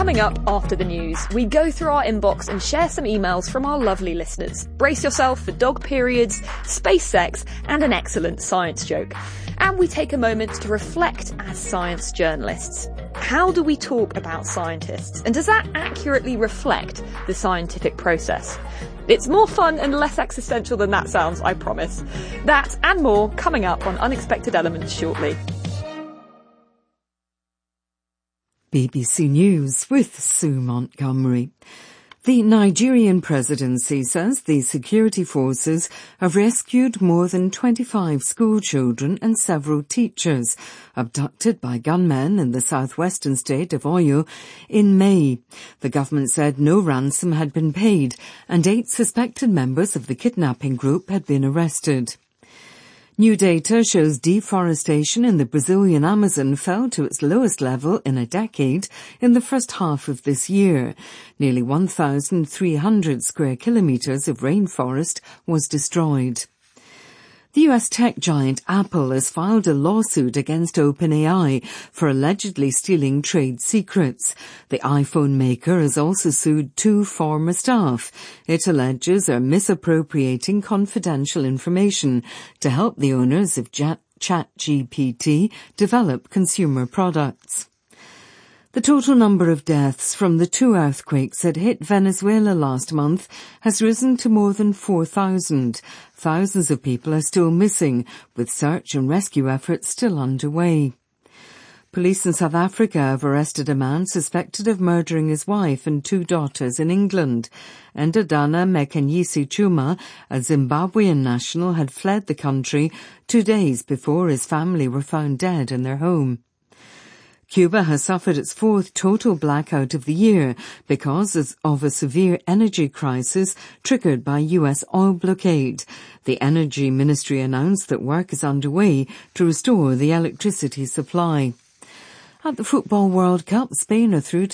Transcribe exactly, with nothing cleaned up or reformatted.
Coming up after the news, we go through our inbox and share some emails from our lovely listeners. Brace yourself for dog periods, space sex, and an excellent science joke. And we take a moment to reflect as science journalists. How do we talk about scientists? And does that accurately reflect the scientific process? It's more fun and less existential than that sounds, I promise. That and more coming up on Unexpected Elements shortly. B B C News with Sue Montgomery. The Nigerian presidency says the security forces have rescued more than twenty-five school children and several teachers abducted by gunmen in the southwestern state of Oyo in May. The government said no ransom had been paid and eight suspected members of the kidnapping group had been arrested. New data shows deforestation in the Brazilian Amazon fell to its lowest level in a decade in the first half of this year. Nearly one thousand three hundred square kilometres of rainforest was destroyed. The U S tech giant Apple has filed a lawsuit against OpenAI for allegedly stealing trade secrets. The iPhone maker has also sued two former staff it alleges are misappropriating confidential information to help the owners of ChatGPT develop consumer products. The total number of deaths from the two earthquakes that hit Venezuela last month has risen to more than four thousand. Thousands of people are still missing, with search and rescue efforts still underway. Police in South Africa have arrested a man suspected of murdering his wife and two daughters in England. Ndadana Mekanyisi Chuma, a Zimbabwean national, had fled the country two days before his family were found dead in their home. Cuba has suffered its fourth total blackout of the year because of a severe energy crisis triggered by U S oil blockade. The Energy Ministry announced that work is underway to restore the electricity supply. At the Football World Cup, Spain are through to